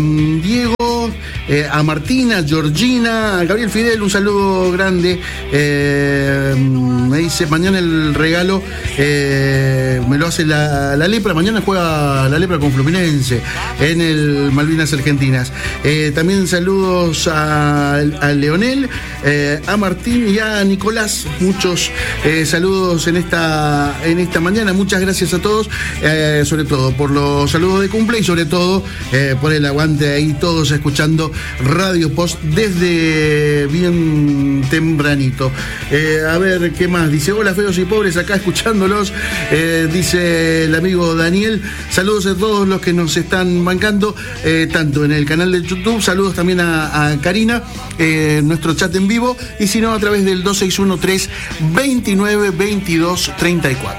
Diego, a Martina, a Georgina, a Gabriel Fidel, un saludo grande. Me dice, mañana el regalo me lo hace la Lepra. Mañana juega la Lepra con Fluminense en el Malvinas Argentinas. También saludos a Leonel, a Martín y a Nicolás. Muchos saludos en esta mañana. Muchas gracias a todos, sobre todo por los saludos de cumple y sobre todo por el aguante ahí, todos escuchando Radio Post desde bien tempranito. A ver qué más. Dice, hola feos y pobres, acá escuchándolos. Dice el amigo Daniel, saludos a todos los que nos están bancando, tanto en el canal de YouTube, saludos también a Karina, nuestro chat en vivo, y si no a través del 2613-292234.